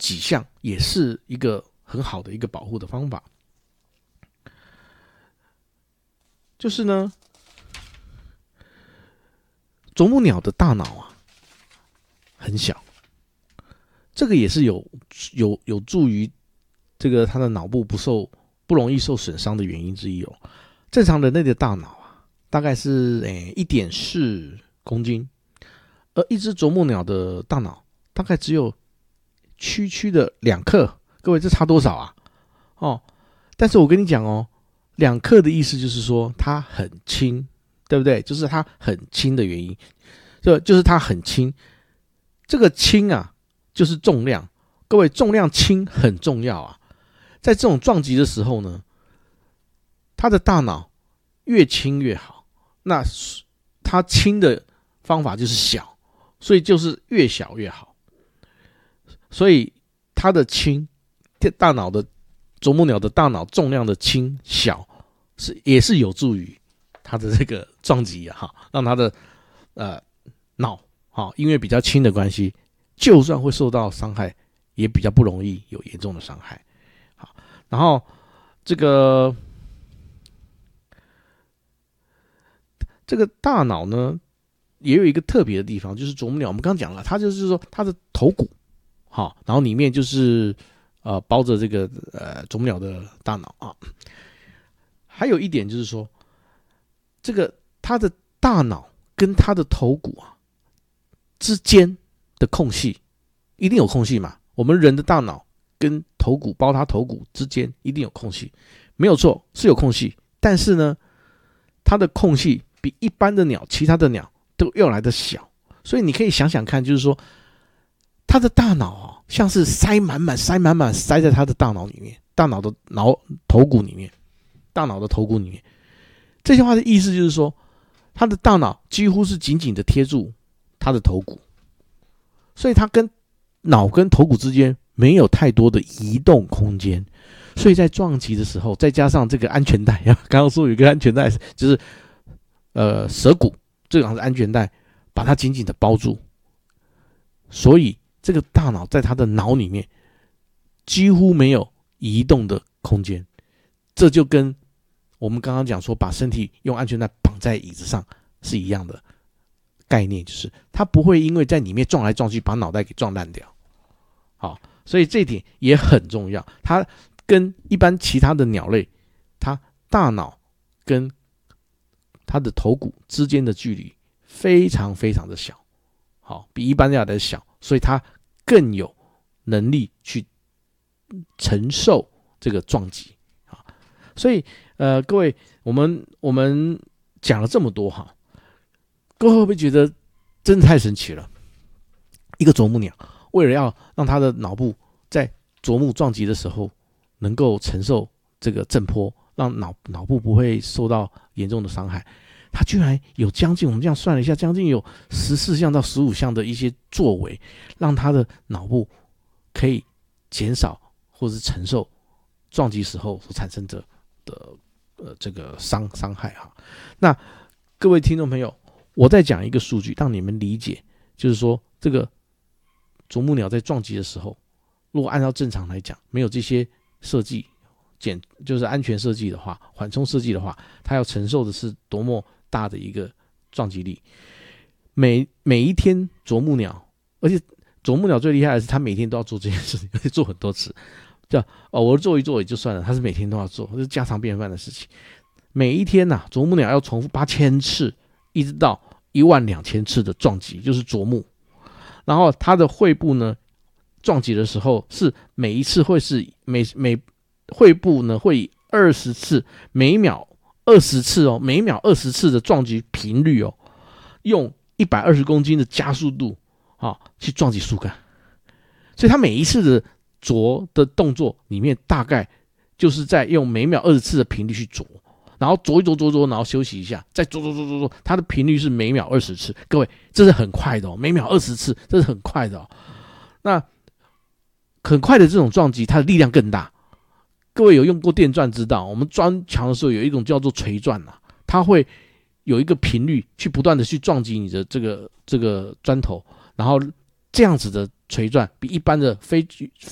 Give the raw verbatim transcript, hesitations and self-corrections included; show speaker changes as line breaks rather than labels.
几项也是一个很好的一个保护的方法。就是呢，啄木鸟的大脑啊很小，这个也是有有有助于这个它的脑部不受不容易受损伤的原因之一哦。正常人类的大脑啊，大概是诶 一点四公斤，而一只啄木鸟的大脑大概只有区区的两克。各位，这差多少啊？哦，但是我跟你讲哦，两克的意思就是说它很轻，对不对？就是它很轻的原因，就就是它很轻。这个轻啊，就是重量。各位，重量轻很重要啊。在这种撞击的时候呢，它的大脑越轻越好。那它轻的方法就是小，所以就是越小越好。所以它的轻，大脑的啄木鸟的大脑重量的轻小，是也是有助于它的这个撞击啊，让它的呃脑啊，因为比较轻的关系，就算会受到伤害，也比较不容易有严重的伤害。好，然后这个这个大脑呢，也有一个特别的地方，就是啄木鸟，我们刚刚讲了，它就是说它的头骨，好，然后里面就是呃包着这个呃啄木鸟的大脑啊。还有一点就是说，这个它的大脑跟它的头骨啊之间的空隙一定有空隙嘛？我们人的大脑跟头骨包它头骨之间一定有空隙，没有错，是有空隙。但是呢，它的空隙比一般的鸟、其他的鸟都要来的小，所以你可以想想看，就是说，它的大脑啊，像是塞满满、塞满满、塞在它的大脑里面，大脑的脑头骨里面，大脑的头骨里面。这句话的意思就是说，它的大脑几乎是紧紧的贴住它的头骨，所以它跟脑跟头骨之间没有太多的移动空间，所以在撞击的时候，再加上这个安全带，刚刚说有一个安全带，就是呃舌骨，这个是安全带，把它紧紧的包住，所以这个大脑在它的脑里面几乎没有移动的空间。这就跟我们刚刚讲说把身体用安全带绑在椅子上是一样的概念，就是它不会因为在里面撞来撞去把脑袋给撞烂掉。好，所以这一点也很重要。它跟一般其他的鸟类，它大脑跟它的头骨之间的距离非常非常的小，好，比一般鸟的小，所以它更有能力去承受这个撞击。所以呃，各位，我们我们讲了这么多哈，各位会不会觉得真的太神奇了？一个啄木鸟为了要让它的脑部在啄木撞击的时候能够承受这个震波，让脑脑部不会受到严重的伤害，它居然有将近，我们这样算了一下，将近有十四项到十五项的一些作为，让它的脑部可以减少或是承受撞击时候所产生的的呃这个伤伤害哈。那各位听众朋友，我再讲一个数据让你们理解，就是说这个啄木鸟在撞击的时候，如果按照正常来讲，没有这些设计减就是安全设计的话，缓冲设计的话，它要承受的是多么大的一个撞击力。每每一天啄木鸟，而且啄木鸟最厉害的是它每天都要做这件事情，而且做很多次。叫偶尔做一做也就算了，它是每天都要做，这是家常便饭的事情。每一天呐、啊，啄木鸟要重复八千次，一直到一万两千次的撞击，就是啄木。然后它的喙部呢，撞击的时候是每一次会是每每喙部呢会以二十次，每秒二十次哦，每秒二十次的撞击频率哦，用一百二十公斤的加速度啊、哦、去撞击树干，所以它每一次的啄的动作里面，大概就是在用每秒二十次的频率去啄，然后啄一啄啄啄，然后休息一下，再啄啄啄啄啄，它的频率是每秒二十次。各位，这是很快的哦，每秒二十次，这是很快的哦。那很快的这种撞击，它的力量更大。各位有用过电钻知道，我们钻墙的时候有一种叫做锤钻啊，它会有一个频率去不断的去撞击你的这个这个砖头，然后这样子的锤钻比一般的非